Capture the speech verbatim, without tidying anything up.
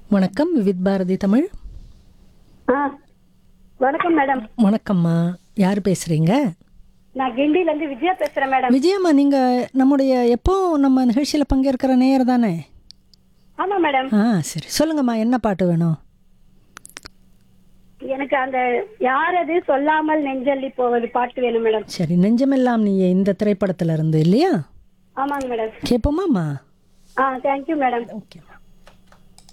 வணக்கம் விவித் பாரதி தமிழ். ஆ வணக்கம் மேடம். வணக்கம்மா, யார் பேசுறீங்க? நான் கிண்டில இருந்து விஜயா பேசுறேன் மேடம். விஜயம்மா, நீங்க நம்முடைய எப்போ நம்ம நிகழ்ச்சியில பங்கேற்கிற நேயர் தானே? ஆமா மேடம். ஆ சரி, சொல்லுங்கம்மா, என்ன பாட்டு வேணும்? எனக்கு அந்த யாரது சொல்லாமல் நெஞ்சள்ளி போவது பாட்டு வேணும் மேடம். சரி, நெஞ்சமெல்லாம் நீ இந்த திரைப்படத்துல இருந்து இல்லையா? ஆமாங்க மேடம். கேட்போமாம்மா? ஆ தேங்க்யூ மேடம். ஓகேம்மா.